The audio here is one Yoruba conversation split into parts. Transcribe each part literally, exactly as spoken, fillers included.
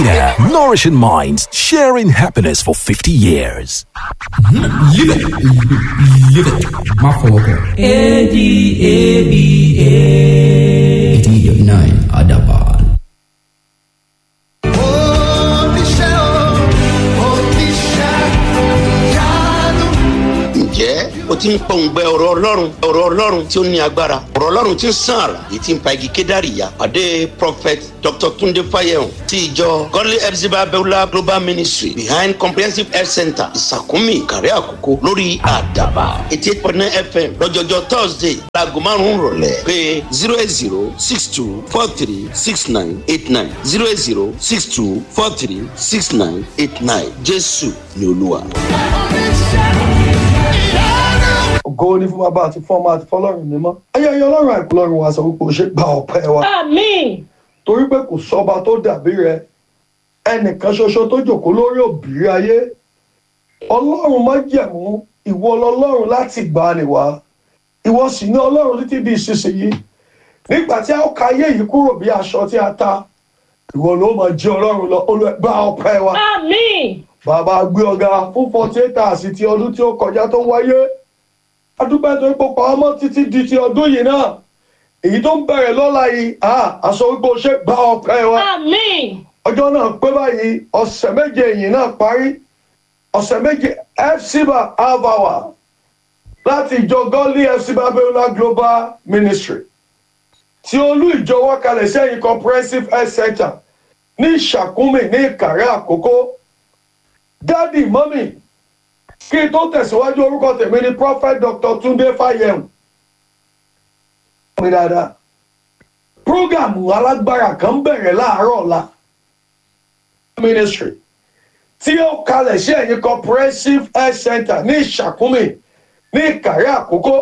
Vita, nourishing minds, sharing happiness for fifty years. Live it. Live it. My father. A D A B A. eighty-nine Adaban. Ǹjẹ́ o ti ń pọ̀ǹgbẹ ọ̀rọ̀ Ọlọ́run ọ̀rọ̀ Ọlọ́run tí ó ní agbára ọ̀rọ̀ Ọlọ́run tí ń sàn àrà èyí tí ń pa igi kédárì ya pàdé prophet Doctor Tunde Fayehun ti ìjọ Godly Epsiba Beulah Global Ministry behind Comprehensive Health Center Ìsàkúnmí Ìkàrẹ́ Àkókò lórí àdàbà eighty eight point nine F M lọ́jọ́jọ́ Thursday láago márùn-ún rọ̀lẹ́ pé zero eight zero six two four three six nine eight nine zero eight zero six two four three six nine eight nine Jésù ni Olúwa. Ògo ni fún bàbá àti fún ọmọ àti fọ́lọ́run mímọ́. Ayẹyẹ Ọlọ́run àìkú lọ́run wa sọ wípé o ṣe gba ọpẹ́ wa. Àmín. Torí pé kò sọ́ba tó dàbí rẹ. Ẹnìkan ṣoṣo tó jókòó lórí òbírí ayé. Ọlọ́run májẹ̀mú, ìwọ lọ́lọ́run láti gbani wá. Ìwọ sì ni Ọlọ́run títí di ìsinsìnyí. Nígbà tí a ó ka ayé yìí kúrò bí aṣọ tí a ta, ìwọ ló máa jẹ́ Ọlọ́run lọ, Olúwa gba ọpẹ́ wa. Àmín. Bàbá gbé ọ̀gá fún forty eight hours ti ọdún tí ó kọjá tó wáyé. Adúpẹ́ tó ipò pa ọmọ títí di ti ọdún yìí náà. Èyí tó ń bẹ̀rẹ̀ lọ́la yìí, aṣọ wípé o ṣe gba ọpẹ́ wa. Àmín. Ọjọ́ náà pé báyìí, ọ̀sẹ̀ méje yìí náà parí. Ọ̀sẹ̀ méje Epsiba Avawa láti ìjọ Godly Epsiba Beulah Global Ministry. Tí olú ìjọ wá kalẹ̀ sẹ́yìn Comprehensive Health Center ní Ìsàkúnmí ní Ìkàrẹ́ Àkókò. Dádì, mọ́mì, kí n tó tẹ̀síwájú orúkọ tèmi ni Prophet Doctor Tunde Fayehun. Mi dáadáa. Prógàmù alágbára kan bẹ̀rẹ̀ láàárọ̀ ọ̀la. Ministry tí ó kalẹ̀ sí ẹ̀yìn Comprehensive Health Center ní Ìsàkúnmí ní Ìkàrẹ́ Àkókò.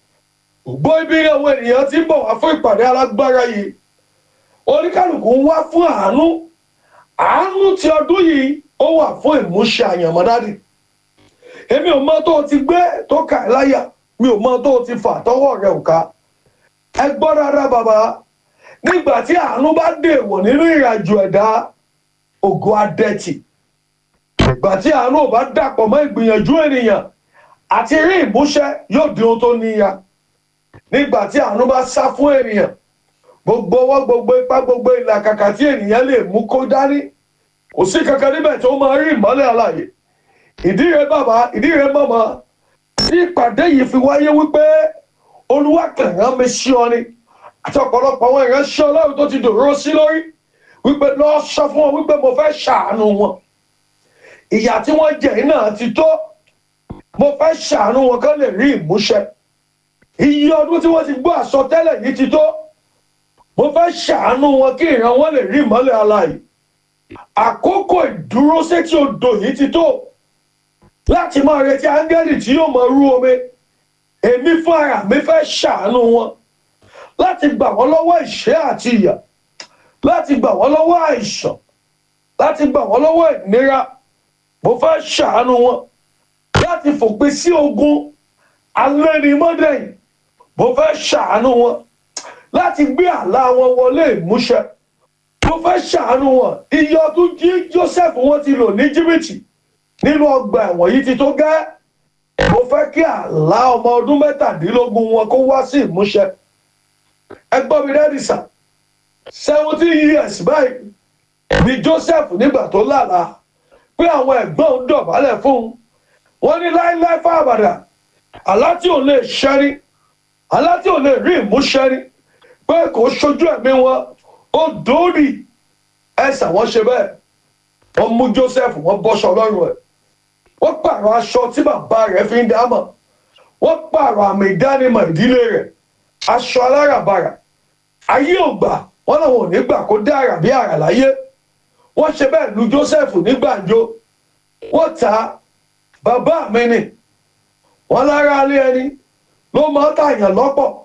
Gbọ́ ibi àwọn ènìyàn tí ń bọ̀ wá fún ìpàdé alágbára yìí. Oníkálùkù ń wá fún àánú. Àánú ti ọdún yìí ó wà fún ìmúṣẹ àyànmọ́ dádì. Èmi ò mọ tó o ti gbé tó kà ẹ́ láyà, mi ò mọ tó o ti fà tọwọ́ rẹ̀ ò ká. Ẹ gbọ́ rárá bàbá, nígbà tí àánú bá dèwọ̀ nínú ìrìnàjò ẹ̀dá, ògo adẹ́tì. Ìgbà tí àánú ò bá dàpọ̀ mọ́ ìgbìyànjú ènìyàn àti rí ìmúṣẹ yóò di ohun tó níya. Nígbà tí àánú bá sá fún ènìyàn, gbogbo ọwọ́ gbogbo ipá gbogbo ìlàkàkà tí ènìyàn lè mú kó dání, kò sí kankan níbẹ̀ tó máa rí ìmọ́lẹ̀ alààyè. Ìdí rẹ̀ bàbá, ìdí rẹ̀ màmá, tí ìpàdé yìí fi wáyé wípé Olúwa kàn rán mi sí ọ ni. Àti ọ̀pọ̀lọpọ̀ àwọn ìránṣẹ́ Ọlọ́run tó ti dòró sí lórí wípé lọ sọ fún wọn wípé mo fẹ́ ṣàánú wọn. Ìyà tí wọ́n jẹ yìí náà ti tó. Mo fẹ́ ṣàánú wọn kán lè rí ìmúṣẹ. Iye ọdún tí wọ́n ti gbọ́ àsọtẹ́lẹ̀ yìí ti tó. Mo fẹ́ ṣàánú wọn kí ìran wọn lè rí ìmọ́lẹ̀ alààyè. Àkókò ìdúró sétí odò yìí ti tó láti máa retí áńgẹ́lì tí yóò máa rú omi. Èmi fún ara mi fẹ́ ṣàánú wọn láti gbà wọ́n lọ́wọ́ ìṣẹ́ àti ìyà, láti gbà wọ́n lọ́wọ́ àìsàn, láti gbà wọ́n lọ́wọ́ ìnira. Mo fẹ́ ṣàánú wọn láti fòpin sí ogun alẹ́nimọ́dẹ̀yìn. Mo fẹ́ ṣàánú wọn láti gbé àlá wọn wọlé ìmúṣẹ. Mo fẹ́ ṣàánú wọn. Iye ọdún tí Joseph wọn ti lò ní Íjíbítì nínú ọgbà ẹ̀wọ̀n yìí ti tó gẹ́. Mo fẹ́ kí àlá ọmọ ọdún mẹ́tàdínlógún wọn kó wá sí ìmúṣẹ. Ẹ gbọ́ mi dádì sà, seventeen years báyìí ni Joseph nígbà tó lálàá pé àwọn ẹ̀gbọ́n ń dọ̀bálẹ̀ fún un. Wọ́n ní láíláí fáàbàdà, àlá tí ò lè ṣẹ́rí, àlá tí ò lè rí ìmúṣẹ ni, pé kò ṣojú ẹ̀mí wọn. Ó dòórì ẹsẹ̀ wọn ṣe bẹ́ẹ̀. Wọ́n mú Joseph, wọ́n bọ́ṣọ lọ́rùn ẹ̀. Wọ́n pààrọ̀ aṣọ tí bàbá rẹ̀ fi ń dámọ̀. Wọ́n pààrọ̀ àmì ìdánimọ̀ ìdílé rẹ̀. Aṣọ aláràbarà. Ayé ò gbà, wọ́n làwọn ò ní gbà kó dá àrà bí àrà láyé. Wọ́n ṣe bẹ́ẹ̀ lu Joseph ní gbàǹjo. Wọ́n ta bàbá mi nì. Wọ́n lára alé ẹni ló máa tàyàn lọ́pọ̀.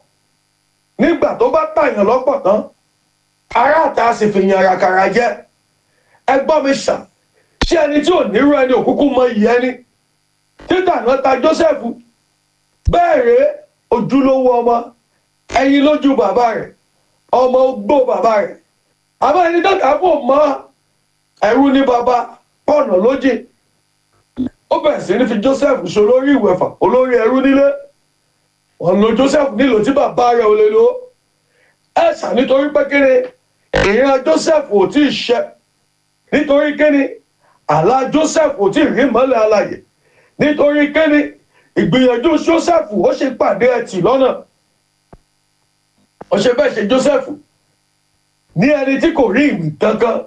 Nígbà tó bá tàyàn lọ́pọ̀ tán, ará àta sì fi yan àràkàrà jẹ. Ẹ gbọ́ mi sà, ṣé ẹni tí ò nírú ẹni òkúkú mọ iyì ẹni? Títà náà ta Joseph. Bẹ́ẹ̀ rèé ojúlówó ọmọ, ẹyin lójú bàbá rẹ̀, ọmọ ogbó bàbá rẹ̀. Àmọ́ ẹni tó kà á fò mọ́ ẹrú ní baba pọ̀nà lójì ó bẹ̀rẹ̀ sí ní fi Joseph ṣe olórí ìwẹ̀fà olórí ẹrú nílé wọn lo Joseph nílò tí bàbá rẹ̀ ò lè lò ẹ̀sà nítorí pé kíni ìran Joseph ò tí ì ṣẹ nítorí kíni àlá Joseph ò tí ì rí mọ́lẹ̀ alààyè nítorí kíni ìgbìyànjú Joseph ó ṣe pàdé ẹtì lọ́nà ó ṣe bẹ́ẹ̀ ṣe Joseph ní ẹni tí kò rí ìwì kankan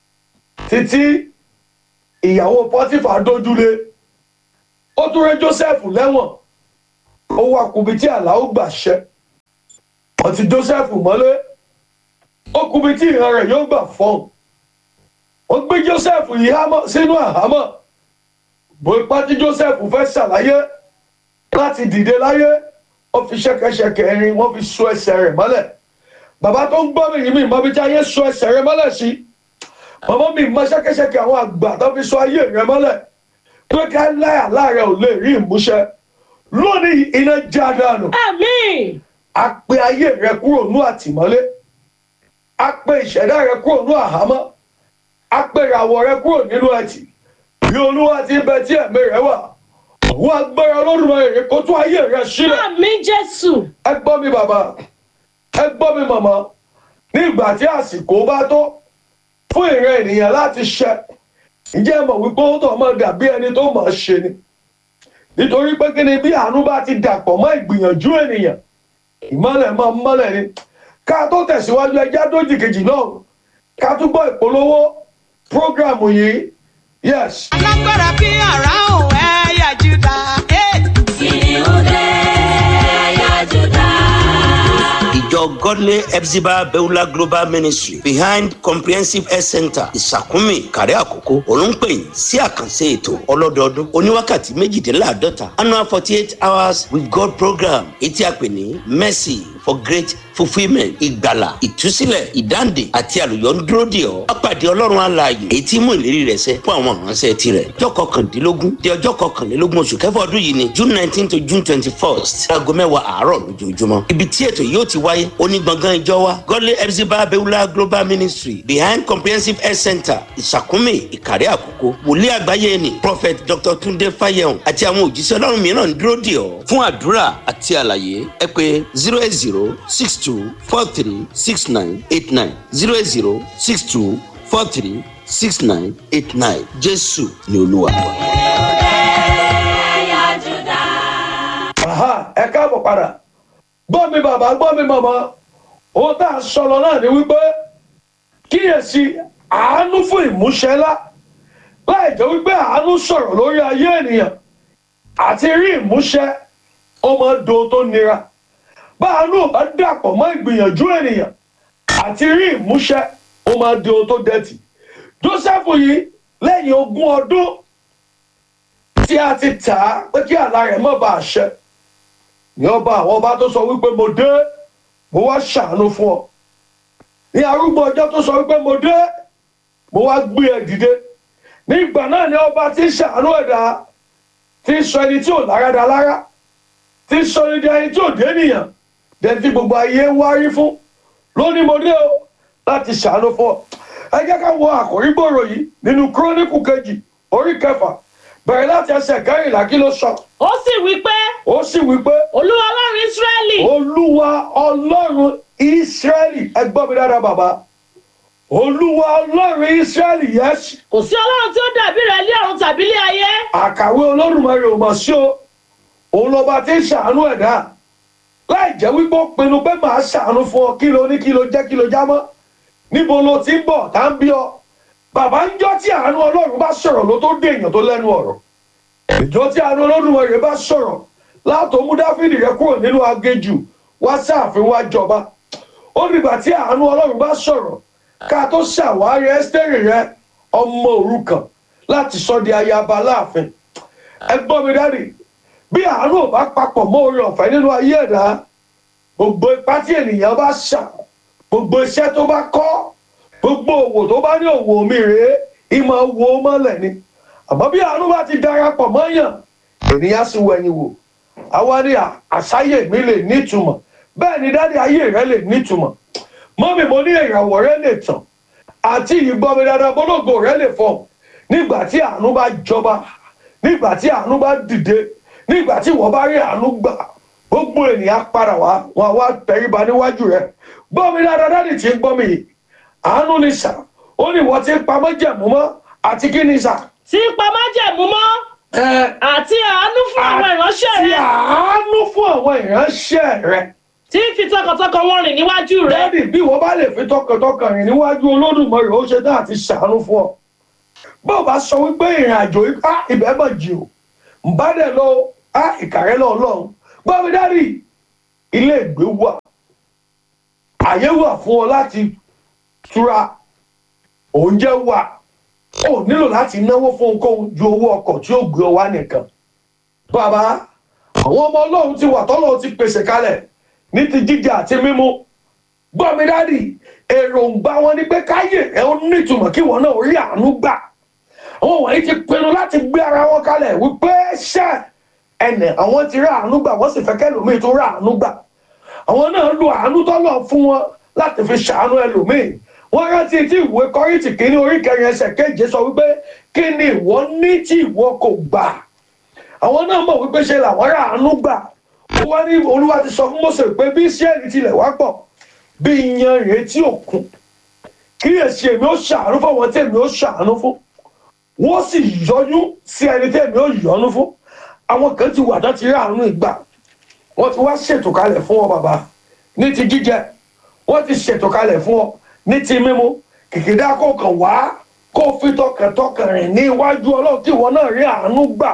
títí ìyàwó Pọ́tífà dójúlé ó tún rẹ́ Joseph lẹ́wọ̀n ó wá kubi tí àlá ó gbà ṣẹ wọ́n ti Joseph mọ́lé ó kubi tí ìran rẹ̀ yóò gbà fọ́n wọ́n gbé Joseph yìí hámọ́ sínú àhámọ́ bó ipá tí Joseph fẹ́ ṣàlàyé láti dìde láyé ó fi ṣẹ̀kẹ̀ṣẹ̀kẹ̀ ẹ̀rin wọ́n fi so ẹsẹ̀ rẹ̀ mọ́lẹ̀ bàbá tó ń gbọ́ mi yìí mi mọ́ bí tí ayé so ẹsẹ̀ rẹ̀ mọ́lẹ̀ sí màmá mi mọ ṣẹ̀kẹ̀ṣẹ̀kẹ̀ àwọn àgbà tó fi so ayé rẹ̀ mọ́lẹ̀ pé ká láyà láàrẹ̀ ò lè rí ìmúṣẹ lónìí iná já dànù. Àmín. A pè ayé rẹ kúrò ní àtìmọ́lé a pè ìṣẹ̀dá rẹ kúrò ní àhámọ́ a pè ìràwọ̀ rẹ kúrò nínú ẹtì bí Olúwa ti bẹ tí ẹ̀mí rẹ wà òun agbára Olódùmarè rẹ kó tún ayé rẹ sílẹ̀. Àmín Jésù. Ẹ gbọ́ mi bàbá ẹ gbọ́ mi màmá ní ìgbà tí àsìkò bá tó fún ìran ènìyàn láti ṣẹ ǹjẹ́ mọ̀ wípé ó tọ̀ máa dàbí ẹni tó máa ṣe ni nítorí pé kí ni bí àánú bá ti dàpọ̀ mọ́ ìgbìyànjú ènìyàn ìmọ́lẹ̀ máa mọ́lẹ̀ ni ká tó tẹ̀síwájú ẹjá dójì kejì náà ká túbọ̀ ìpolówó prógrámù yìí yes. alágbára bí àrá òun ẹ̀yà Júdà. kìnìún dé ẹ̀yà Júdà. ìjọ Godly Epsiba Beulah Global Ministry behind Comprehensive Health Center Ìsàkúnmí Kàrẹ́ Àkókò olùpẹ̀yìn sí àkànṣe ètò ọlọ́dọọdún oníwákàtí méjìdínláàdọ́ta annual forty eight hours with God program etí a pè ní Mercy for Great Fulfilment ìgbàlà ìtúsílẹ̀ ìdáǹdè àti àlùyọ ń dúró dè ọ́ apàdé ọlọ́run alààyè èyí tí mú ìlérí rẹ̀ ṣẹ fún àwọn ìránṣẹ́ tirẹ̀ ọjọ́ kọkàndínlógún di ọjọ́ kọkànlélógún oṣù kẹfà ọdún yìí ni June nineteen to June twenty first aago mẹ́wàá àárọ̀ lójoojúmọ́ ibi tí ètò yóò ti wáyé onígbọ̀ngàn ìjọ wa Godly Epsiba Beulah Global Ministry behind Comprehensive Health Center Ìsàkúnmí Ìkàrẹ́ Àkókò wòlíì àgbáyé ni Prophet Doctor Túndé Fáyẹ̀hùn àti àwọn òjíṣẹ́ ọlọ́run mìíràn ń dúró dè ọ́ fún àdúrà àti àlàyé ẹ pè zero eight zero six two four three six nine eight nine zero eight zero six two four three six nine eight nine Jésù ni Olúwa. Aha, ẹ káàbọ̀ padà gbọ́ mi bàbá gbọ́ mi màmá ohun tá a sọ̀rọ̀ náà ni wípé kíyèsí àánú fún ìmúṣẹ ńlá láì jẹ́ wípé àánú sọ̀rọ̀ lórí ayé ènìyàn àti rí ìmúṣẹ ọmọ do tó nira báàánú ò bá dàpọ̀ mọ́ ìgbìyànjú ènìyàn àti rí ìmúṣẹ ó máa di ohun tó dẹ̀tì Joseph yìí lẹ́yìn ogún ọdún tí a ti tà á pé kí àlá rẹ̀ má bàa ṣẹ ní ọba àwọn ọba tó sọ wípé mo dé mo wá ṣàánú fún ọ ní arúgbó ọjọ́ tó sọ wípé mo dé mo wá gbé ẹ dìde ní ìgbà náà ni ọba tí ń ṣàánú ẹ̀dá tí ń sọ ẹni tí ò láradá lára tí ń sọ ẹni ẹni tí ò dé nìyàn dẹni tí gbogbo ayé ń wárí fún lónìí mo dé o láti ṣàánú fún ọ ẹ jẹ́ ká wo àkòrí gbòòrò yìí nínú Kíróníkù kejì orí kẹfà bẹ̀rẹ̀ láti ẹsẹ̀ kẹrìnlá kí ló sọ. Ó sì wí pé. ó sì wí pé. Olúwa Ọlọ́run Ísírẹ́lì. Olúwa Ọlọ́run Ísírẹ́lì ẹ gbọ́ mi dáadáa bàbá. Olúwa Ọlọ́run Ísírẹ́lì yẹ́sì. Kò sí Ọlọ́run tí ó dàbí rẹ̀ ní ọ̀run tàbí ní ayé. Àkàwé Olódùmarè ò mọ̀ sí o. Òun lọ́ba tí ń ṣàánú ẹ̀dá. Láì jẹ́ wípé ó pinnu pé màá ṣàánú fún ọ kí ló ní kí ló jẹ́ kí ló já mọ́. Níbo lo ti ń bọ̀ tá ń bí ọ? Bàbá ń jọ́ tí àánú Ọlọ́run bá sọ̀rọ̀ ló tó dé èèyàn tó lẹ́nu ọ̀rọ̀. Ìjọ tí àánú Olódùmarè bá sọ̀rọ̀ látò mú Dáfídì rẹ kúrò nínú aginjù wá sáàfin wá jọba. Ó dìgbà tí àánú Ọlọ́run bá sọ̀rọ̀ ká tó ṣàwárí Ẹ́sítérì rẹ ọmọ òrukàn láti sọ di ayaba láàfin. Ẹ gbọ́ mi dáàdì, bí àánú ò bá papọ̀ mọ́ oore ọ̀fẹ́ nínú ayé ẹ̀dá, gbogbo ipá tí ènìyàn bá ṣà, gbogbo iṣẹ́ tó bá kọ́, gbogbo òwò tó bá ní òwò mi rèé ìmọ̀ wo mọ́lẹ̀ ni. Àmọ́ bí àánú bá ti darapọ̀ mọ́yàn ènìyàn sì wẹ̀yìn wò àwa ní àṣàyè mi lè nítumọ̀ bẹ́ẹ̀ ni dáàdi ayé rẹ lè nítumọ̀ mọ́mì mo ní ìràwọ̀ rẹ lè tàn àti ìgbọ́mi dáadáa bọ́lọ́gò rẹ lè fọ nígbà tí àánú bá jọba nígbà tí àánú bá dìde nígbà tí wọ́n bá rí àánú gbà gbogbo ènìyàn padà wá wọn wá tẹríba níwájú rẹ gbọ́mi dáadáa dáàdì tí ń gbọ́mi yìí àánú ni sà ó ní wọ́n ti pa májẹ̀mú mọ́ àti kí ni sà. tí pa májẹ̀mú mọ́ àti àánú fún àwọn ìránṣẹ́ rẹ. àti àánú fún àwọn ìránṣẹ́ rẹ. tí fi tọkàntọkàn wọn rìn níwájú rẹ. dáàdì bí wọ́n bá lè fi tọkàntọkàn rìn níwájú Olódùmarè ó ṣe tán àti ṣàánú fún ọ. bó o bá sọ wípé ìrìn àjò ipá ibẹ̀ mọ̀ jì o ń bá dẹ̀ lọ á ìkàrẹ́ lọ Ọlọ́run gbọ́ mi dáàdì ilé ìgbé wà àyè wà fún ọ láti túra oúnjẹ wà ó nílò láti náwó fún ohunkóhun ju owó ọkọ̀ tí ó gbé ọ wá nìkan. bàbá àwọn ọmọ Ọlọ́run ti wà tọ́lọ́run ti pèsè kalẹ̀ ní ti jíjẹ àti mímu gbọ́ mi dáàdì èròǹgbà wọn ni pé káyè ẹ ó nítumọ̀ kí wọn náà rí àánú gbà àwọn wọ̀nyí ti pinnu láti gbé ara wọn kalẹ̀ wípé ṣẹ́ ẹnì àwọn ti rí àánú gbà wọ́n sì fẹ́ kẹ́lòmíì tó rí àánú gbà àwọn náà lo àánú tọ́lọ̀ fún wọn láti fi ṣàánú ẹlòmíì wọ́n rántí tí ìwé Kọ́ríńtì kìíní orí kẹrin ẹsẹ̀ keje sọ wípé kí ni ìwọ ní tí ìwọ kò gbà àwọn náà mọ̀ wípé ṣe làwọn rí àánú gbà wọ́n ní Olúwa ti sọ fún Mósè pé bí Ísírẹ́lì tilẹ̀ wá pọ̀ bí iyanrìn etí òkun kíyèsí èmi ó ṣàánú fún àwọn tí èmi ó ṣàánú fún wọ́n sì yọjú sí ẹni tí èmi ó yọ́nú fún àwọn kan ti wà dá ti rí àánú ìgbà wọ́n ti wá ṣètò kalẹ̀ fún ọ bàbá ní ti jíjẹ wọ́n ti ṣètò kalẹ̀ fún ọ ní ti mímu kìkìdá kó kàn wá kó fi tọkàntọkàn rìn ní iwájú Ọlọ́run kí ìwọ náà rí àánú gbà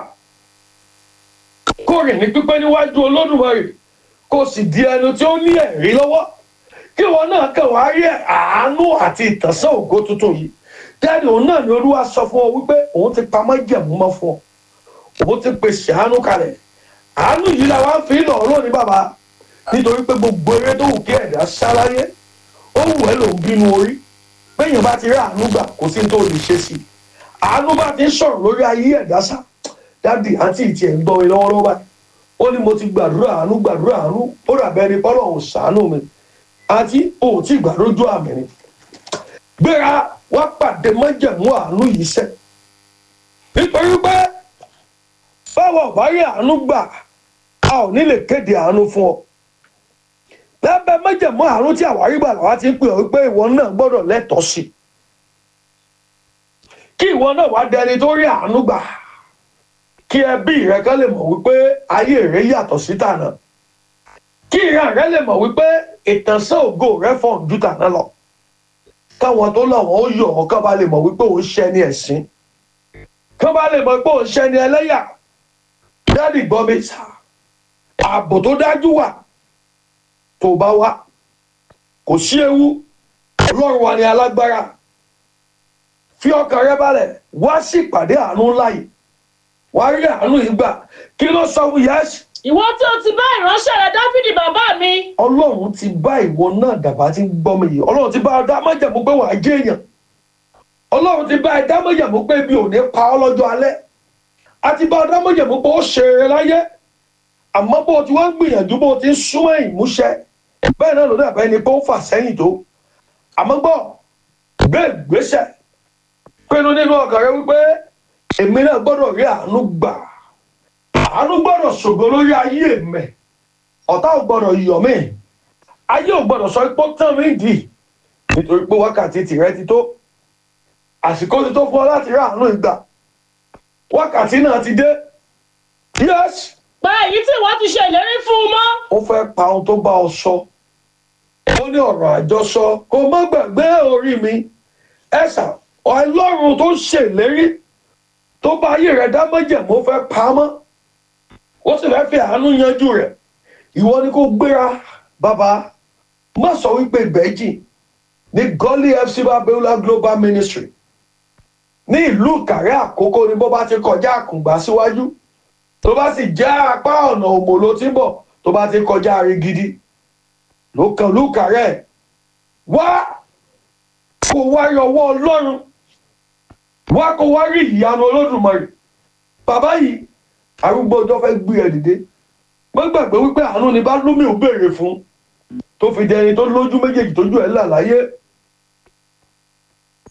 kó rìn ní pípé níwájú Olódùmarè kó sì di ẹni tí ó ní ẹ̀rí lọ́wọ́ kí ìwọ náà kàn wá rí àánú àti ìtànsán ògo tuntun yìí dáàdì òun náà ni Olúwa sọ fún ọ wípé òun ti pa májẹ̀mú mọ́ fún ọ òun ti pèsè àánú kalẹ̀ àánú yìí la wá ń fi lọ lónìí bàbá nítorí pé gbogbo eré tó wù kí ẹ̀dá ṣáláyé ó wù ẹ́ lòún bínú orí péyàn bá ti rí àánú gbà kò sí tó lè ṣe sí i àánú bá ti ń sọ̀rọ̀ lórí ayé ẹ̀dá sá dáàdì àti ìtì ẹ̀ ń gbọ́ mi lọ́wọ́lọ́wọ́ báyìí ó ní mo ti gbàdúrà àánú gbàdúrà àánú ó rà bẹ́ẹ̀ ni Ọlọ́run ṣàánú mi àti ó ti gbà lójú àmì ni gbéra wá pàdé májẹ̀mú àánú yìí sẹ́ nítorí pé báwo ò bá rí àánú gbà a ò ní lè kéde àánú fún ọ lábẹ́ májẹ̀mú àánú tí àwárí gbà làwa ti ń pè ọ́ wípé ìwọ náà gbọ́dọ̀ lẹ́tọ̀ọ́ sí i kí ìwọ náà wá dẹni tó rí àánú gbà kí ẹbí rẹ kán lè mọ̀ wípé ayé rẹ yàtọ̀ sí tànà kí ìran rẹ lè mọ̀ wípé ìtànsán ògo rẹ fọ̀n ju tànà lọ káwọn tó lọ wọn ó yọ̀ ọ́ kán bá lè mọ̀ wípé òun ṣẹ́ ní ẹ̀sín kán bá lè mọ̀ pé òun ṣẹ́ ní ẹlẹ́yà dáàdì gbọ́ mi sá ààbò tó dájú wà tó bá wá kò sí ewu Ọlọ́run wa ni alágbára fi ọkàn rẹ balẹ̀ wá sí ìpàdé àánú ńlá yìí wá rí àánú yìí gbà kí ló sọ wù yẹ́sì. ìwọ tí o ti bá ìránṣẹ́ rẹ Dáfídì bàbá mi. Ọlọ́run ti bá ìwọ náà dàbá tí ń gbọ́ mi yìí Ọlọ́run ti bá ọ dá májẹ̀mú pé wàá jẹ́ èèyàn Ọlọ́run ti bá ẹ dá májẹ̀mú pé ibi ò ní pa ọ́ lọ́jọ́ alẹ́ àti bá ọ dá májẹ̀mú pé ó ṣe eré láyé àmọ́ bó o ti wá ń gbìyànjú bó o ti ń súnmọ́ ìmúṣẹ bẹ́ẹ̀ náà ló dàbẹ́ ni pé ó fà sẹ́yìn tó àmọ́ gbọ́ gbé ìgbésẹ̀ pinnu nínú ọkàn rẹ wípé èmi náà gbọ́dọ̀ rí àánú gbà àánú gbọ́dọ̀ ṣògo lórí ayé mi ọ̀tá ò gbọ́dọ̀ yọ̀ mí ayé ò gbọ́dọ̀ sọ pé ó tán mí dì nítorí pé wákàtí tìrẹ ti tó àsìkò ti tó fún ọ láti rí àánú ìgbà wákàtí náà ti dé yes. pa èyí tí wọ́n ti ṣe ìlérí fún un mọ́. ó fẹ́ pa ohun tó bá ọ sọ ó ní ọ̀rọ̀ àjọsọ kó má gbàgbé orí mi ẹ̀sà Ọlọ́run tó ṣèlérí tó bá ayé rẹ̀ dá májẹ̀mú fẹ́ pa á mọ́ ó sì fẹ́ fi àánú yanjú rẹ̀ ìwọ ni kó gbéra bàbá má sọ wípé ìgbẹ́jì ní Gọ́lí F C Babiola Global Ministry ní ìlú Ìkàrẹ́ Àkókó ni bó bá ti kọjá Àkùngbá síwájú tó bá sì já apá ọ̀nà Òmò ló ti ń bọ̀ tó bá ti kọjá Arigidi ló kàn ìlú Ìkàrẹ́ wá kó wá rí ọwọ́ Ọlọ́run wá kó wá rí ìyanu Olódùmarè bàbá yìí arúgbó ọjọ́ fẹ́ gbé ẹ dìde má gbàgbé wípé àánú ni bá lómi ò béèrè fún tó fi dẹni tó lójú méjèèjì tójú ẹ̀ là láyé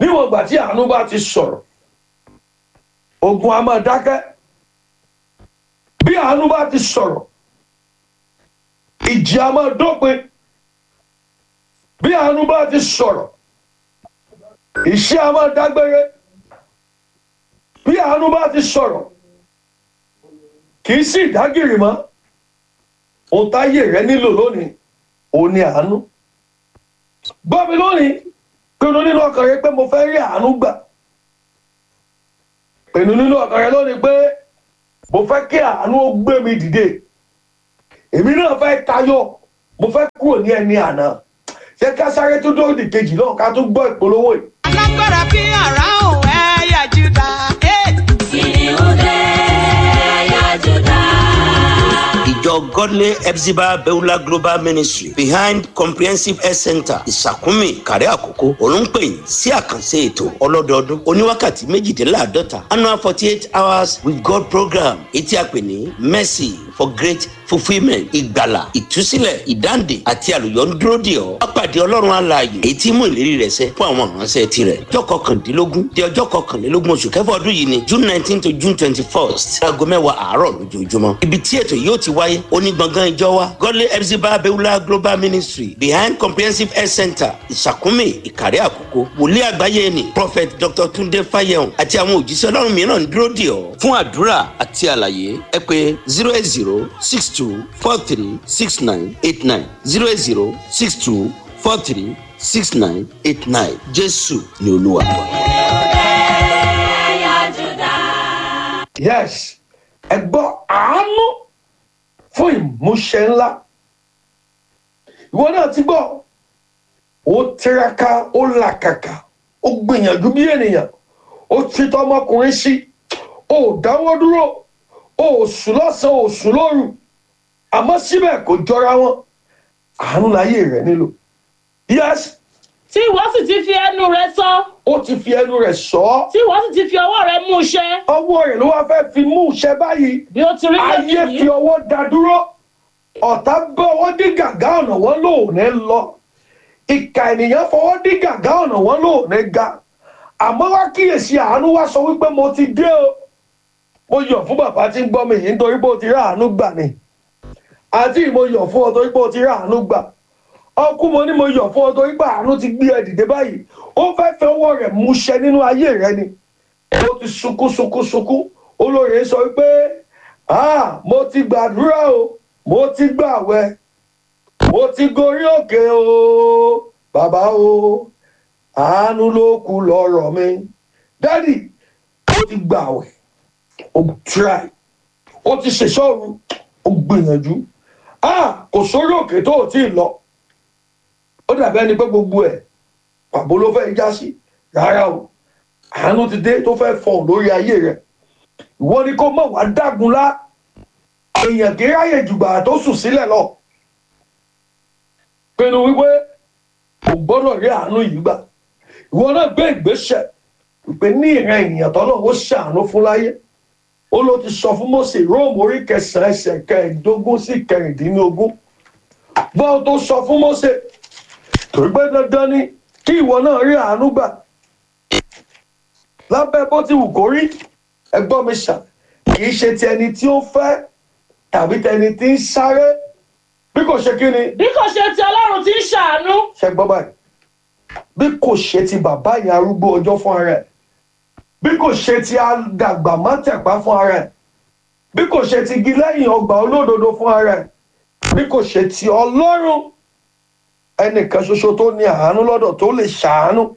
níwọ̀n ìgbà tí àánú bá ti sọ̀rọ̀ ogun á máa dákẹ́. Bí àánú bá ti sọ̀rọ̀ ìjì á máa dópin. Bí àánú bá ti sọ̀rọ̀ ìṣẹ́ á máa dágbére. Bí àánú bá ti sọ̀rọ̀ kì í sí ìdágìrì mọ́. Ohun táyé rẹ nílò lónìí òun ni àánú. Gbọ́ mi lónìí pinnu nínú ọkàn rẹ pé mo fẹ́ rí àánú gbà. Pinnu nínú ọkàn rẹ lónìí pé mo fẹ́ kí àánú ó gbé mi dìde. Èmi náà fẹ́ tayọ. Mo fẹ́ kúrò ní ẹni àná. Ṣé ká sáré tó dóòdì kejì náà ká tún gbọ́ ìpolówó yìí. Alágbára bí àrá òun ẹ̀yà Júdà. Kìnìún dé ẹ̀yà Júdà. Ìjọ Godly Epsiba Beulah Global Ministry behind Comprehensive Health Center Ìsàkúnmí Ìkàrẹ́ Àkókò olùpẹ̀yìn sí àkànṣe ètò ọlọ́dọọdún oníwákàtí méjìdínláàdọ́ta annual forty eight hours with God program etí a pè ní Mercy for Great Fulfilment ìgbàlà ìtúsílẹ̀ ìdáǹdè àti àlùyọ ń dúró dè ọ́. Àpàdé Ọlọ́run alààyè èyí tí mú ìlérí rẹ̀ ṣẹ fún àwọn ìránṣẹ́ tirẹ̀. Ọjọ́ kọkàndínlógún di ọjọ́ kọkànlélógún oṣù kẹfà ọdún yìí ni June nineteen to June twenty first aago mẹ́wàá àárọ̀ lójoojúmọ́. Ibi tí ètò yóò ti wáyé onígbọ̀ngàn ìjọ wa Godly Epsiba Beulah Global Ministry behind Comprehensive Health Center Ìsàkúnmí Ìkàrẹ́ Àkókò. Wòlíì àgbáyé ni Prophet Doctor Tunde Fayehun àti àwọn òjíṣẹ́ Ọlọ́run mìíràn ń dúró dè ọ́. Fún àdúrà àti àlàyé ẹ pè zero eight zero six two four three six nine eight nine zero eight zero six two four three six nine eight nine. Jésù ni Olúwa. Yes, ẹ gbọ́ àánú fún ìmúṣẹ ńlá. Ìwọ náà ti gbọ́, ó tiraka, ó làkàkà, ó gbìyànjú bí ènìyàn, ó ti tọmọkùnrin sí, ó dáwọ́ dúró, ó sùn lọ́sàn-án, ó sùn lóru, àmọ́ síbẹ̀ kò jọra wọn. Àánú láyé rẹ̀ nílò. Yes. Tí ìwọ sì ti fi ẹnu rẹ sọ. Ó ti fi ẹnu rẹ̀ sọ. Tí ìwọ sì ti fi ọwọ́ rẹ mú iṣẹ́. Ọwọ́ rẹ̀ ló wá fẹ́ fi mú iṣẹ́ báyìí. Bí ó ti rí lónìí. Ayé fi ọwọ́ dá dúró. Ọ̀tá bá ọwọ́ dí gàgá ọ̀nà wọn lóòní lọ. Ìkà ènìyàn fọwọ́ dí gàgá ọ̀nà wọn lóòní ga. Àmọ́ wá kíyèsí àánú wá sọ wípé mo ti dé o. Mo yọ̀ fún bàbá tí ń gbọ́ mi yìí nítorí pé ó ti rí àánú gbà ni. Àti mo yọ̀ fún ọ torí pé ó ti rí àánú gbà. Ọkú mo ní mo yọ̀ fún ọ torí pé àánú ti gbé ẹ dìde báyìí. Ó fẹ́ fẹ́ ọwọ́ rẹ̀ múṣẹ nínú ayé rẹ ni. Ó ti sunkún sunkún sunkún. Olórí sọ wípé ah mo ti gbàdúrà o, mo ti gbàwẹ̀, mo ti gorí òkè o, bàbá o, àánú ló kù lọ́rọ̀ mi. Dádì, ó ti gbàwẹ̀, ó try, ó ti ṣèṣọ́run, ó gbìyànjú. Ah kò sórí òkè tó ò tí ì lọ. Ó dàbí ẹni pé gbogbo ẹ̀ pàbó ló fẹ́ já sí. Rárá o, àánú ti dé tó fẹ́ fọhùn lórí ayé rẹ̀. Ìwọ ni kó mọ̀ wá dágunlá. Èèyàn kì í ráyè jùgbà tó sùn sílẹ̀ lọ. Pinnu wípé kò gbọ́dọ̀ rí àánú yìí gbà. Ìwọ náà gbé ìgbésẹ̀ wípé ní ìran ènìyàn tọ́lọ́ ó ṣàánú fún láyé. Ó ló ti sọ fún Mósè Róòmù orí kẹsàn-án ẹsẹ̀ kẹẹ̀ẹ́dógún sí kẹrìndínlógún. Bọ́ọ̀ tó sọ fún Mósè torí pé dandan ni kí ìwọ náà rí àánú gbà. Lábẹ́ bó ti wù kó rí, ẹgbọ́n mi ṣà, kì í ṣe ti ẹni tí ó fẹ́ tàbí tẹni tí ń sáré. Bí kò ṣe kí ni? Bí kò ṣe ti Ọlọ́run tí ń ṣàánú. Ṣé gbọ́ báyìí? Bí kò ṣe ti bàbá yẹn arúgbó ọjọ́ fún ara ẹ̀. Bí kò ṣe ti àdàgbà má tẹ̀pá fún ara ẹ̀. Bí kò ṣe ti igi lẹ́yìn ọgbà olódodo fún ara ẹ̀. Bí kò ṣe ti Ọlọ́run ẹnìkan ṣoṣo tó ní àánú lọ́dọ̀ tó lè ṣàánú.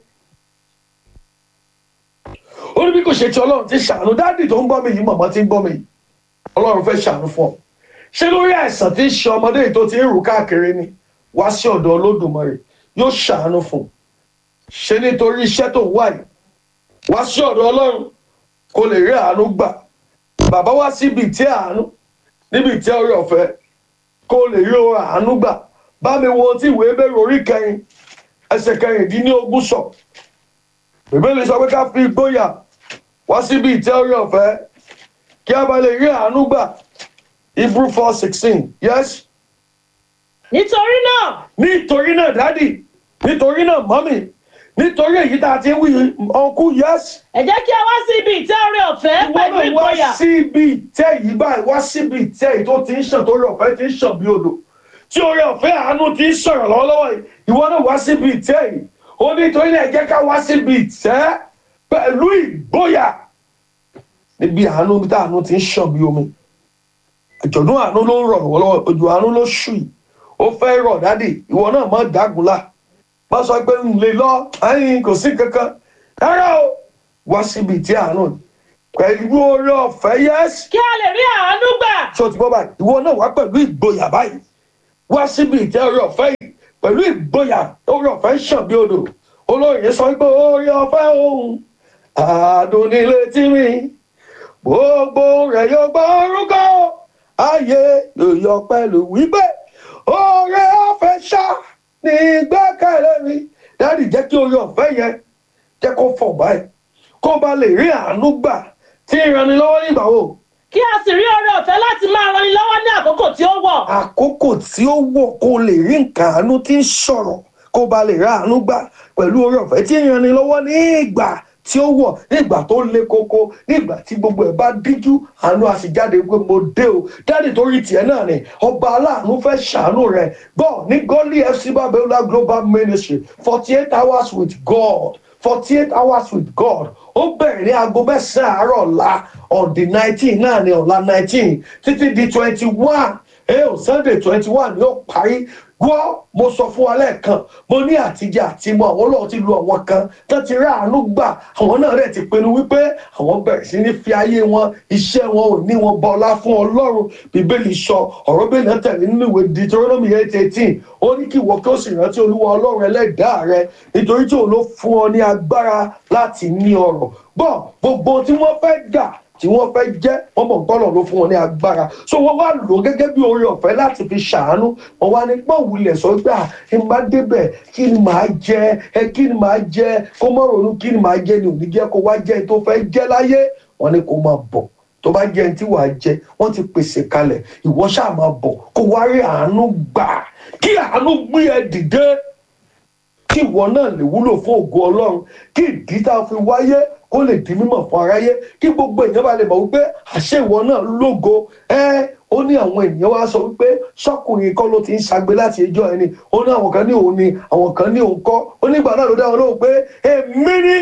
Ó ní bí kò ṣe ti Ọlọ́run tí ṣàánú. Dádì tó ń gbọ́ mi yìí, màmá tí ń gbọ́ mi yìí, Ọlọ́run fẹ́ ṣàánú fún ọ. Ṣé lórí àìsàn tí ń ṣe ọmọdé yìí tó ti ń rù káàkiri ni? Wá sí ọ̀dọ̀ Olódùmarè yóò ṣàánú fún un. Ṣé nítorí iṣẹ́ tó ń wá yìí? Wá sí ọ̀dọ̀ Ọlọ́run kó lè rí àánú gbà. Bàbá wá síbi ìtẹ́ àánú, níbi ìtẹ́ orí ọ̀fẹ́ kó lè rí àánú gbà. Bá mi wo ohun tí ìwé Hébérù orí kẹrin ẹsẹ̀ kẹrìndínlógún sọ. Bíbélì sọ pé ká fi ìgboyà wá síbi ìtẹ́ orí ọ̀fẹ́ kí a bá lè rí àánú gbà. Hebrew four sixteen. Yes. Nítorí náà. Nítorí náà dádì, nítorí náà mọ́mì, nítorí èyí tá a ti wí ọkú yẹ́sì. ẹ jẹ́ kí a wá sí ibi ìtẹ́ oore ọ̀fẹ́ pẹ̀lú ìwọ náà wá ìgboyà. sí ibi ìtẹ́ yìí báyìí wá síbi ìtẹ́ yìí tó ti ń ṣàn tó oore ọ̀fẹ́ ti ń ṣàn bí odò tí oore ọ̀fẹ́ àánú ti ń sọ̀rọ̀ lọ́wọ́lọ́wọ́ yìí ìwọ náà wá síbi ìtẹ́ yìí ó ní torí náà ẹ jẹ́ ká wá síbi ìtẹ́ pẹ̀lú ìgboyà níbi àánú bí tá àánú ti ń ṣàn bí omi àjọ̀dún àánú ló ń rọ̀ lọ́wọ́lọ́wọ́ òjò àánú ló ṣù yìí ó fẹ́ rọ̀ dádì ìwọ náà má dágunlá má sọ pé ń lè lọ ẹ̀yìn kò sí kankan rárá o wá síbi ìtẹ́ àánú pẹ̀lú oore ọ̀fẹ́ yẹ́sì. kí a lè rí àánú gbà. ṣé o ti gbọ́ báyìí ìwọ náà wá pẹ̀lú ìgboyà báyìí wá síbi ìtẹ́ oore ọ̀fẹ́ yìí pẹ̀lú ìgboyà oore ọ̀fẹ́ ń ṣàn bí odò olóyè sọ pé oore ọ̀fẹ́ òun àdùnnílé tí mi gbogbo rẹ̀ yóò gbọ́ orúkọ ayé yóò yọ pẹ̀lú wípé oore ọ̀fẹ́ ṣá ní gbẹ́kẹ̀lé mi dáàdì jẹ́ kí oore ọ̀fẹ́ yẹn jẹ́ kó fọ̀ báyìí kó ba lè rí àánú gbà tí ìrànlọ́wọ́ nígbà wo. kí a sì rí oore ọ̀fẹ́ láti máa ran ni lọ́wọ́ ní àkókò tí ó wọ̀. àkókò tí ó wọ̀ kó lè rí nǹkan àánú tí ń sọ̀rọ̀ kó ba lè rí àánú gbà pẹ̀lú oore ọ̀fẹ́ tí ìrànlọ́wọ́ ní ìgbà tí ó wọ̀ nígbà tó le koko nígbà tí gbogbo ẹ̀ bá díjú àánú àṣìjáde pé mo dé o dáàdì torí tiẹ̀ náà ni ọba aláàánú fẹ́ ṣàánú rẹ̀ gbọ́ ní Godly F C Babiola Global Ministry forty eight hours with God forty eight hours with God ó bẹ̀rẹ̀ ní aago mẹ́sàn-án àárọ̀ ọ̀la on the nineteen náà ni ọ̀la nineteen títí di twenty one ẹ̀ Sunday twenty one ni ó parí gbọ́ mo sọ fún wa lẹ́ẹ̀kan mo ní àtijọ́ àti mo àwọn ọlọ́run ti lu àwọn kan tó ti rí àánú gbà àwọn náà rẹ̀ ti pinnu wípé àwọn bẹ̀rẹ̀ sí ní fi ayé wọn iṣẹ́ wọn ò ní wọn bọlá fún ọlọ́run bíbélì sọ ọ̀rọ̀ bẹ́ẹ̀ náà tẹ̀lé nínú ìwé Deuteronomy eight eighteen ó ní kí ìwọ kí ó sì rántí olúwa ọlọ́run ẹlẹ́dàá rẹ nítorí tí òun ló fún ọ ní agbára láti ní ọrọ̀ gbọ́ gbogbo tí wọ́n fẹ́ gbà tí wọ́n fẹ́ jẹ́ wọ́n mọ̀ gbọ́dọ̀ ló fún wọn ní agbára so wọ́n wá lò gẹ́gẹ́ bí oore ọ̀fẹ́ láti fi ṣàánú wọ́n wá ní pọ́n wulẹ̀ sọ pé à ń bá débẹ̀ kí ni màá jẹ ẹ kí ni màá jẹ kó mọ̀ ronú kí ni màá jẹ ni ò ní jẹ́ kó wá jẹ́ tó fẹ́ jẹ́ láyé wọ́n ní kó máa bọ̀ tó bá jẹ́ tí wàá jẹ wọ́n ti pèsè kalẹ̀ ìwọ ṣáà máa bọ̀ kó wá rí àánú gbà kí àánú gbé ẹ dìde kí ìwọ náà lè wúlò fún ògo Ọlọ́run kí ìdí tá a fi wáyé kó lè di mímọ̀ fún aráyé kí gbogbo èèyàn bá lè mọ̀ wípé àṣẹ ìwọ náà lógo ẹ ó ní àwọn ènìyàn wá sọ wípé sọkùnrin kọ́ ló ti ń ṣagbe láti ẹjọ́ ẹni ó ní àwọn kan ní òun ni àwọn kan ní òun kọ́ ó nígbà náà ló dá wọn lóhùn pé èmi ní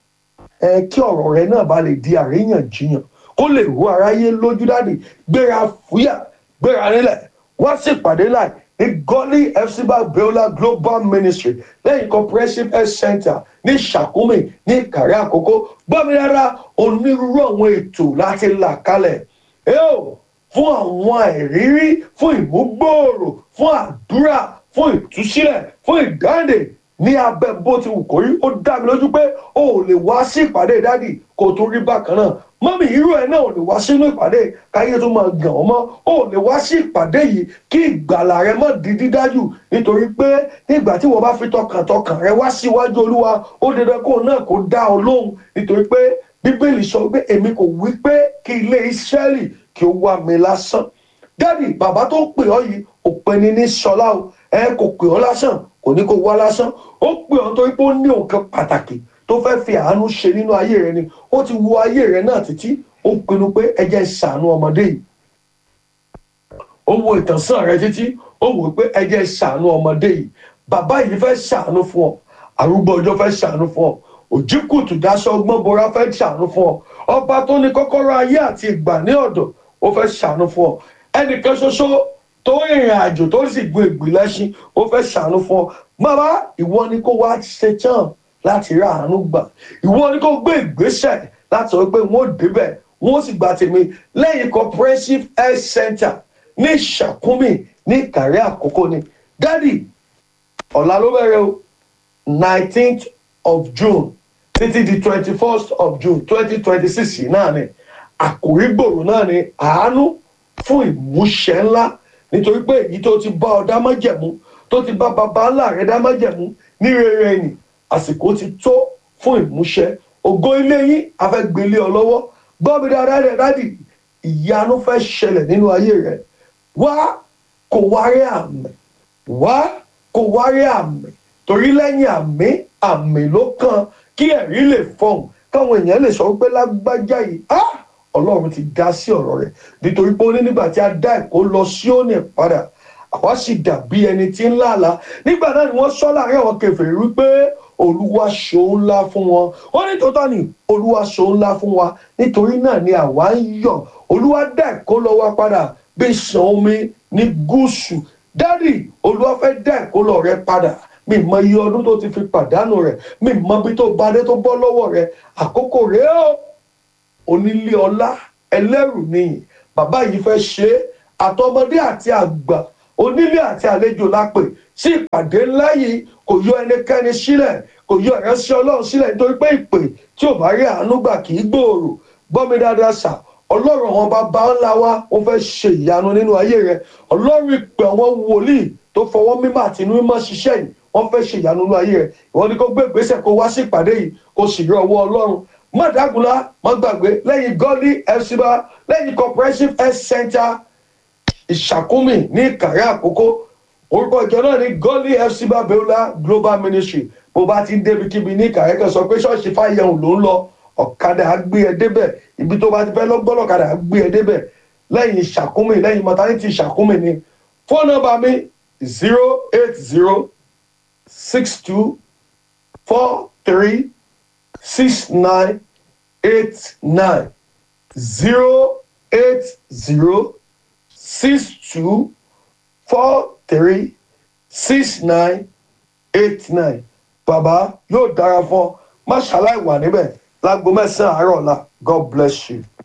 ẹ kí ọ̀rọ̀ rẹ náà bá lè di àríyànjiyàn kó lè rú aráyé lójú dáàdì gbéra fúyà gbéra nílẹ̀ wá sí ìpàdé láì ní Godly F C Babiola Global Ministry lẹ́yìn Comprehensive Health Center ní Ṣàkúmì ní Ìkàrẹ́ Àkókò gbọ́mi rárá onírúurú àwọn ètò láti là kalẹ̀ ẹ́ò fún àwọn ìrírí fún ìmúgbòòrò fún àdúrà fún ìtúsílẹ̀ fún ìdáǹdè ní abẹ́ bó ti wù kórí ó dá mi lójú pé o ò lè wá sí ìpàdé dádì kó tó rí bákan náà mọ́mí irú ẹ̀ náà ò lè wá sínú ìpàdé káyé tó máa gàn ọ́ mọ́ o ò lè wá sí ìpàdé yìí kí ìgbàlà rẹ má di dídájú nítorí pé nígbà tí wọ́n bá fi tọkàntọkàn rẹ wá síwájú olúwa ó dandan kó náà kó dá ọ lóhùn nítorí pé bíbélì sọ pé èmi kò wí pé kí ilé Ísírẹ́lì kí ó wá mi lásán dádì bàbá tó pè ọ́ yìí ò pè ní ní sọlá o ẹ kò pè ọ́ lásán kò ní kó wá lásán ó pè ọ́ nítorí pé ó ní nǹkan pàtàkì tó fẹ́ fi àánú ṣe nínú ayé rẹ ni ó ti wo ayé rẹ náà títí ó pinnu pé ẹ jẹ́ ṣàánú ọmọdé yìí ó wo ìtànsán rẹ títí ó wò pé ẹ jẹ́ ṣàánú ọmọdé yìí bàbá yìí fẹ́ ṣàánú fún ọ arúgbó ọjọ́ fẹ́ ṣàánú fún ọ òjìkùtù dáṣọ ọgbọ́n bora fẹ́ ṣàánú fún ọ ọba tó ní kọ́kọ́rọ́ ayé àti ìgbà ní ọ̀dọ̀ ó fẹ́ ṣàánú fún ọ ẹnìkan ṣoṣo tó rìnrìn àjò tó sì gbé ìgbì lẹ́ṣin ó fẹ́ ṣàánú fún ọ bàbá ìwọ ni kó wá ṣe tán láti rí àánú gbà ìwọ ni kó gbé ìgbésẹ̀ láti sọ pé wọ́n débẹ̀ wọ́n sì gba tèmi lẹ́yìn Comprehensive Health Center ní Ṣàkúmì ní Ìkàrẹ́ Àkókò ni dádì ọ̀la ló bẹ̀rẹ̀ o nineteenth of June títí di twenty first of June twenty twenty six yìí náà ni àkòrí gbòòrò náà ni àánú fún ìmúṣẹ ńlá nítorí pé èyí tó ti bá ọ dá májẹ̀mú tó ti bá bàbá ńlá rẹ dá májẹ̀mú ní rere ẹ̀yìn àsìkò ti tó fún ìmúṣẹ ògo ilé yín afẹ́gbélé ọ lọ́wọ́ gbọ́ mi dáadáa rẹ̀ dádì ìyanu fẹ́ ṣẹlẹ̀ nínú ayé rẹ̀ wá kó wá rí àmì wá kó wá rí àmì torí lẹ́yìn àmì àmì ló kàn kí ẹ̀rí lè fọhùn káwọn èèyàn lè sọ pé lágbájá yìí ah ọlọ́run ti dá sí ọ̀rọ̀ rẹ̀ nítorí pé ó ní nígbà tí a dá ẹ̀kọ́ lọ sí òní padà àwa sì dàbí ẹni tí ń làlà nígbà náà ni wọ́n sọ láàrin àwọn kèfèrí wípé olúwa ṣohun ńlá fún wọn wọ́n ní tòótọ́ ni olúwa ṣohun ńlá fún wa nítorí náà ni àwa ń yọ̀ olúwa dá ẹ̀kọ́ lọ wa padà bí ìṣàn omi ní gúúsù dádì olúwa fẹ́ dá ẹ̀kọ́ lọ rẹ padà mi mọ iye ọdún tó ti fi pàdánù rẹ̀ mi mọ bí tó bá dé tó bọ́ lọ́wọ́ rẹ̀ àkókò rèé o onílé ọlá ẹlẹ́rù nìyí bàbá yìí fẹ́ ṣe é àtọmọdé àti àgbà onílé àti àlejò lápè sí ìpàdé ńlá yìí kò yọ ẹnikẹ́ni sílẹ̀ kò yọ ìránṣẹ́ ọlọ́run sílẹ̀ nítorí pé ìpè tí ò bá rí àánú gbà kì í gbòòrò gbọ́ mi dáadáa sà ọlọ́run àwọn bàbá ńlá wa ó fẹ́ ṣe ìyanu nínú ayé rẹ ọlọ́run ìpè àwọn wòlíì tó fọwọ́ mímọ́ àti inú mímọ́ ṣiṣẹ́ yìí wọ́n fẹ́ ṣe ìyanu nínú ayé rẹ ìwọ ni kó gbé ìgbésẹ̀ kó wá sí ìpàdé yìí kó sì rí ọwọ́ ọlọ́run má dágunlá má gbàgbé lẹ́yìn Godly Epsiba lẹ́yìn Comprehensive Health Center ìṣàkúmì ní Ìkàrẹ́ Àkókò orúkọ ìjọ náà ní Godly Epsiba Beulah Global Ministry bó bá ti ń débikíbi ní Ìkàrẹ́ kan sọ pé ṣọ́ọ̀ṣì Fáyẹ̀hùn ló ń lọ ọ̀kadà á gbé ẹ débẹ̀ ibi tó bá ti fẹ́ lọ́gbọ́n ọ̀kadà á gbé ẹ débẹ̀ lẹ́yìn ìṣàkúmì lẹ́yìn maternity ìṣàkúmì ní fóònù nọ́mbà mi zero eight zero six two four three six nine eight nine zero eight zero six two four three six nine eight nine bàbá yóò dára fún ọ má ṣàlàyé wà níbẹ̀ láago mẹ́sàn-án àárọ̀ ọ̀la God bless you.